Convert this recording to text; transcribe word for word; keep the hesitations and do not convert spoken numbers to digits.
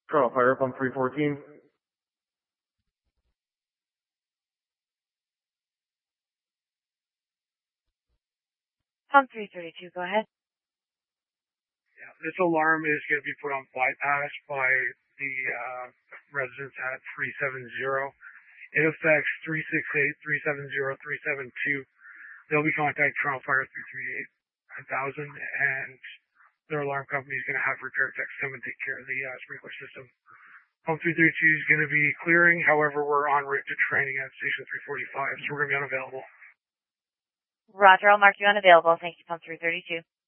Toronto Fire, pump three fourteen. Pump three thirty-two, go ahead. Yeah, this alarm is going to be put on bypass by the uh, residents at three seven zero. It affects three six eight, three seven zero, three seven two. They'll be contacting Toronto Fire three three eight one thousand, and their alarm company is going to have repair techs come and take care of the uh, sprinkler system. Pump three thirty-two is going to be clearing. However, we're en route to training at station three forty-five, so we're going to be unavailable. Roger, I'll mark you unavailable. Thank you, Pump three thirty-two.